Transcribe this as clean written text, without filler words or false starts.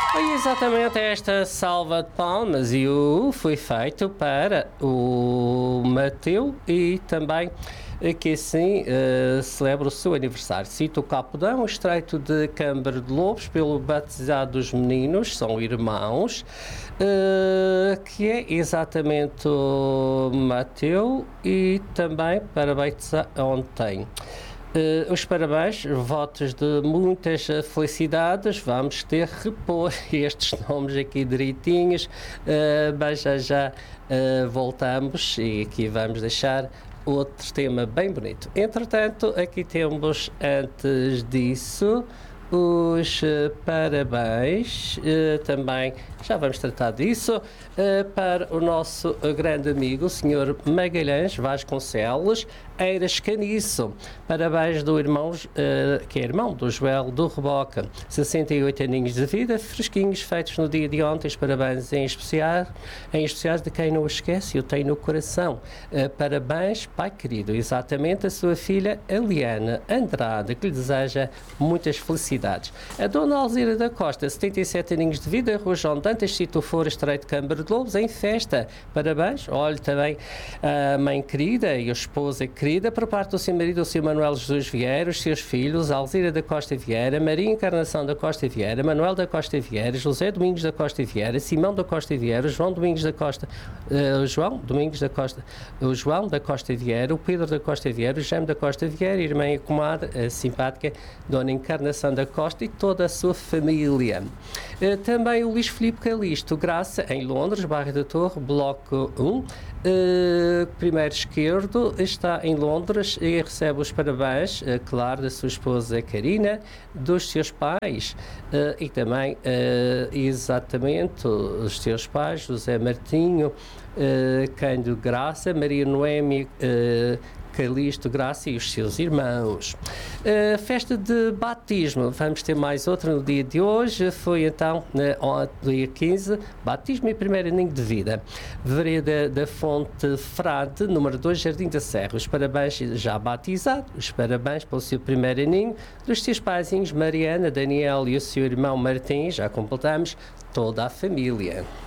Foi exatamente esta salva de palmas e o foi feito para o Mateu e também que assim celebra o seu aniversário. Cito o Capudão, o Estreito de Câmara de Lobos, pelo batizado dos meninos, são irmãos, que é exatamente o Mateu e também parabéns ontem. Os parabéns, votos de muitas felicidades. Vamos ter que repor estes nomes aqui direitinhos, mas já voltamos e aqui vamos deixar outro tema bem bonito. Entretanto, aqui temos, antes disso, os parabéns, também já vamos tratar disso, para o nosso grande amigo, o Sr. Magalhães Vasconcelos Eiras Caniço. Parabéns do irmão, que é irmão do Joel do Reboca. 68 aninhos de vida, fresquinhos, feitos no dia de ontem. Os parabéns em especial de quem não o esquece, eu tenho no coração. Parabéns, pai querido, exatamente a sua filha Eliana Andrade, que lhe deseja muitas felicidades. A dona Alzira da Costa, 77 aninhos de vida, Rua João Dantas, Sítio Fora, Estreito de Câmara de Lobos, em festa. Parabéns. Olhe também a mãe querida e a esposa querida, por parte do seu marido, o Sr. Manuel Jesus Vieira, os seus filhos, Alzira da Costa Vieira, Maria Encarnação da Costa Vieira, Manuel da Costa Vieira, José Domingos da Costa Vieira, Simão da Costa Vieira, João Domingos da Costa, João da Costa Vieira, o Pedro da Costa Vieira, o Jaime da Costa Vieira, a irmã e comadre, a simpática Dona Encarnação da Costa e toda a sua família. Também o Luís Filipe Calisto Graça, em Londres, Bairro da Torre, Bloco 1, primeiro esquerdo, está em Londres e recebe os parabéns, claro, da sua esposa Karina, dos seus pais e também, exatamente, os seus pais, José Martinho, Cândido Graça, Maria Noemi Calisto Graça e os seus irmãos. Festa de batismo, vamos ter mais outra no dia de hoje, foi então dia 15, batismo e primeiro aninho de vida. Vereda da Fonte Frade, número 2, Jardim da Serra. Os parabéns já batizados, os parabéns pelo seu primeiro aninho, dos seus paizinhos Mariana, Daniel e o seu irmão Martim, já completamos toda a família.